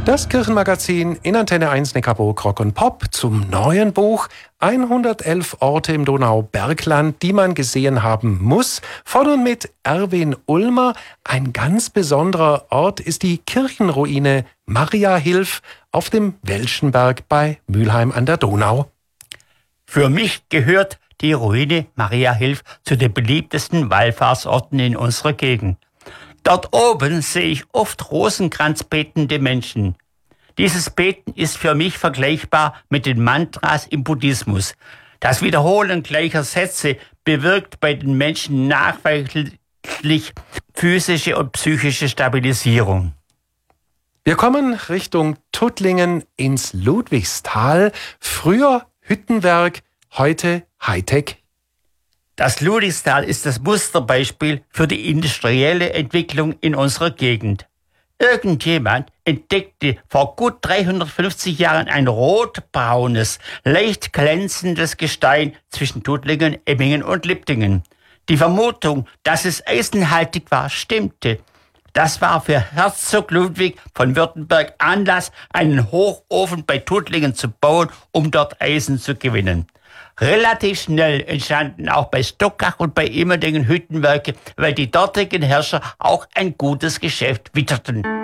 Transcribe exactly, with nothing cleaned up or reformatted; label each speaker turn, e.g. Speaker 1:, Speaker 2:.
Speaker 1: Das Kirchenmagazin in Antenne eins Neckarburg Rock und Pop zum neuen Buch hundertelf Orte im Donaubergland, die man gesehen haben muss. Von und mit Erwin Ulmer. Ein ganz besonderer Ort ist die Kirchenruine Mariahilf auf dem Welschenberg bei Mülheim an der Donau.
Speaker 2: Für mich gehört die Ruine Mariahilf zu den beliebtesten Wallfahrtsorten in unserer Gegend. Dort oben sehe ich oft rosenkranzbetende Menschen. Dieses Beten ist für mich vergleichbar mit den Mantras im Buddhismus. Das Wiederholen gleicher Sätze bewirkt bei den Menschen nachweislich physische und psychische Stabilisierung.
Speaker 1: Wir kommen Richtung Tuttlingen ins Ludwigstal. Früher Hüttenwerk, heute Hightech.
Speaker 2: Das Ludwigstal ist das Musterbeispiel für die industrielle Entwicklung in unserer Gegend. Irgendjemand entdeckte vor gut dreihundertfünfzig Jahren ein rotbraunes, leicht glänzendes Gestein zwischen Tuttlingen, Emmingen und Liptingen. Die Vermutung, dass es eisenhaltig war, stimmte. Das war für Herzog Ludwig von Württemberg Anlass, einen Hochofen bei Tuttlingen zu bauen, um dort Eisen zu gewinnen. Relativ schnell entstanden auch bei Stockach und bei Immendingen Hüttenwerke, weil die dortigen Herrscher auch ein gutes Geschäft witterten.